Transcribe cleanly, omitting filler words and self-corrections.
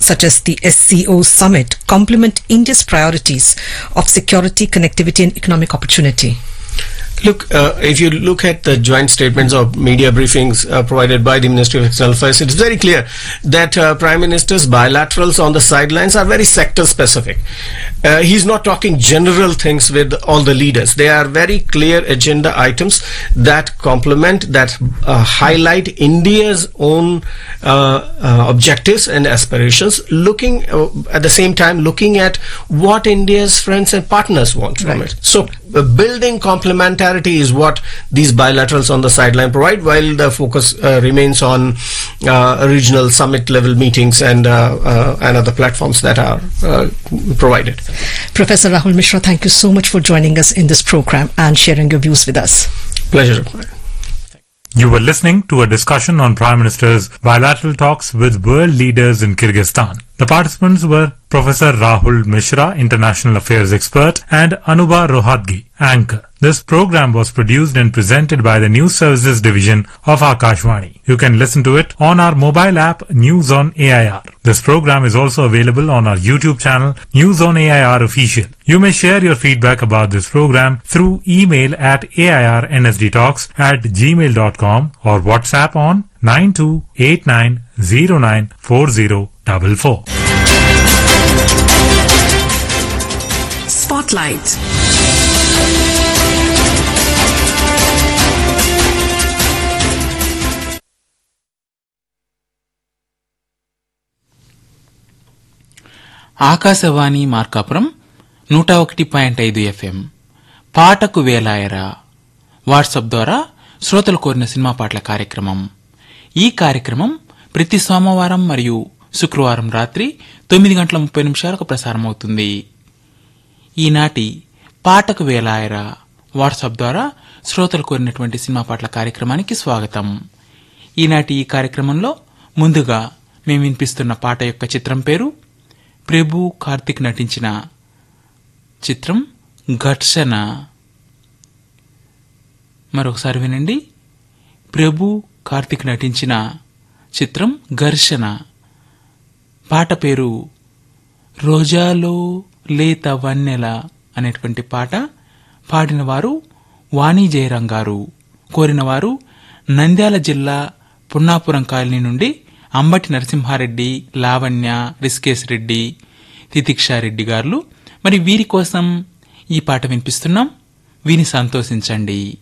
such as the SCO Summit, complement India's priorities of security, connectivity and economic opportunity? Look, if you look at the joint statements or media briefings provided by the Ministry of External Affairs, it's very clear that Prime Minister's bilaterals on the sidelines are very sector specific. He's not talking general things with all the leaders. They are very clear agenda items that complement, that highlight India's own objectives and aspirations, looking at the same time looking at what India's friends and partners want from it. So building complementarity is what these bilaterals on the sideline provide, while the focus remains on regional summit level meetings and other platforms that are provided. Professor Rahul Mishra, thank you so much for joining us in this program and sharing your views with us. Pleasure. You were listening to a discussion on Prime Minister's bilateral talks with world leaders in Kyrgyzstan. The participants were Professor Rahul Mishra, International Affairs Expert, and Anubha Rohatgi, Anchor. This program was produced and presented by the News Services Division of Akashvani. You can listen to it on our mobile app News on AIR. This program is also available on our YouTube channel News on AIR Official. You may share your feedback about this program through email at airnsdtalks@gmail.com or WhatsApp on 9289094044. Spotlight. Akashvani Markapuram 101.5 FM. పాటకు వేలాయరా WhatsApp ద్వారా శ్రోతలు కోరిన cinema పాటల కార్యక్రమం. ఈ కార్యక్రమం ప్రతి సోమవారం మరియు శుక్రవారం రాత్రి 9:30 ప్రసారమవుతుంది. ఈనాటి పాటకు వేలాయరా వాట్సాప్ ద్వారా శ్రోతలు కోరినటువంటి సినిమా పాటల కార్యక్రమానికి స్వాగతం. ఈనాటి ఈ కార్యక్రమంలో ముందుగా మేము వినిపిస్తున్న పాట యొక్క చిత్రం పేరు ప్రభు కార్తిక్ నటించిన చిత్రం ఘర్షణ. మరొకసారి వినండి. ప్రభు కార్తిక్ నటించిన చిత్రం ఘర్షణ. పాట పేరు రోజాలో లేత వన్నెల అనేటువంటి పాట. పాడినవారు వాణి జయరాం గారు. కోరినవారు నంద్యాల జిల్లా పున్నాపురం కాలనీ నుండి అంబటి నరసింహారెడ్డి, లావణ్య, రిస్కేశ్ రెడ్డి, తితిక్షారెడ్డి గారు. మరి వీరి కోసం ఈ పాట వినిపిస్తున్నాం. విని సంతోషించండి.